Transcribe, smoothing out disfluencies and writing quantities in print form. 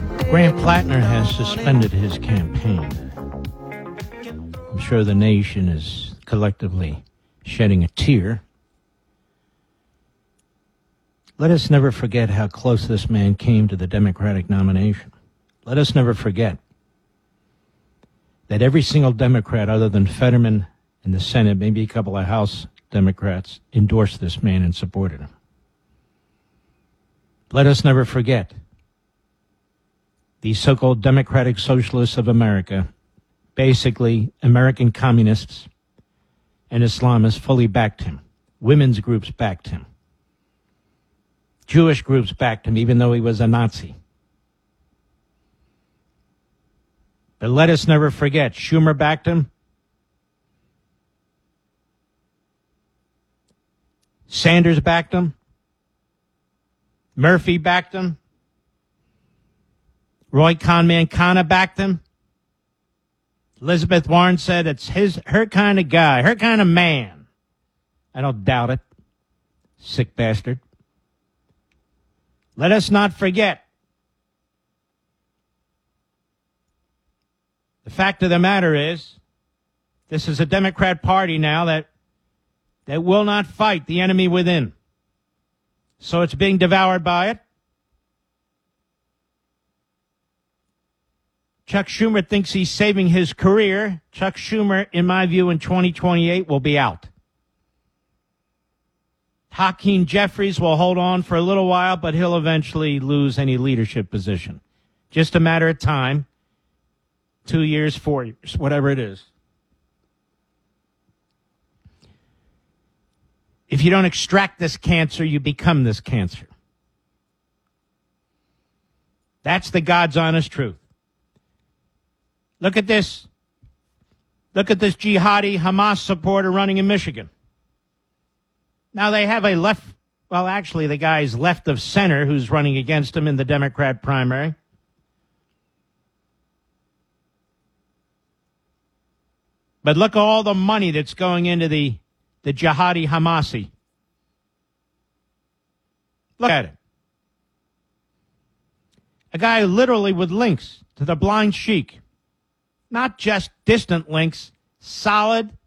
Grant Plattner has suspended his campaign. I'm sure the nation is collectively shedding a tear. Let us never forget how close this man came to the Democratic nomination. Let us never forget that every single Democrat other than Fetterman in the Senate, maybe a couple of House Democrats, endorsed this man and supported him. Let us never forget these so-called Democratic Socialists of America, basically American communists and Islamists, fully backed him. Women's groups backed him. Jewish groups backed him, even though he was a Nazi. But let us never forget, Schumer backed him. Sanders backed him. Murphy backed him. Roy Conmancana backed him. Elizabeth Warren said it's her kind of guy, her kind of man. I don't doubt it. Sick bastard. Let us not forget. The fact of the matter is, this is a Democrat Party now that will not fight the enemy within. So it's being devoured by it. Chuck Schumer thinks he's saving his career. Chuck Schumer, in my view, in 2028 will be out. Hakeem Jeffries will hold on for a little while, but he'll eventually lose any leadership position. Just a matter of time. 2 years, 4 years, whatever it is. If you don't extract this cancer, you become this cancer. That's the God's honest truth. Look at this. Look at this jihadi Hamas supporter running in Michigan. Now they have a the guy's left of center who's running against him in the Democrat primary. But look at all the money that's going into the jihadi Hamasi. Look at it. A guy literally with links to the blind sheik. Not just distant links, solid